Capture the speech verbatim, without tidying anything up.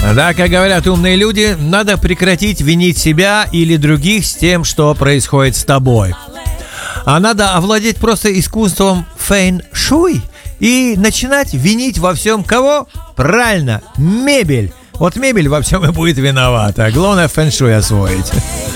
Да, как говорят умные люди, надо прекратить винить себя или других с тем, что происходит с тобой. А надо овладеть просто искусством фэн-шуй и начинать винить во всем кого? Правильно, мебель. Вот мебель во всем и будет виновата. Главное фэн-шуй освоить.